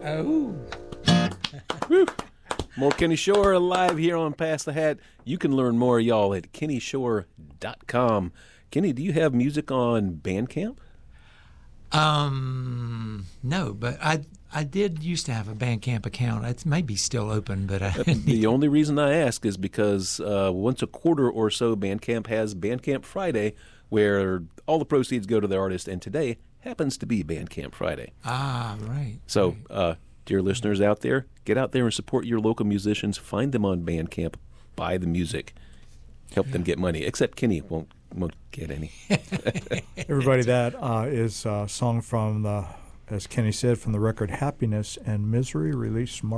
Oh. Woo. More Kenny Shore live here on Pass the Hat. You can learn more, y'all, at kennyshore.com. Kenny, do you have music on Bandcamp? No, but I did used to have a Bandcamp account. It may be still open, but The only reason I ask is because once a quarter or so, Bandcamp has Bandcamp Friday, where all the proceeds go to the artist, and today happens to be Bandcamp Friday. Right. So, right. Dear listeners out there, get out there and support your local musicians. Find them on Bandcamp. Buy the music. Help them get money. Except Kenny won't get any. Everybody, that is a song from as Kenny said, from the record Happiness and Misery, released March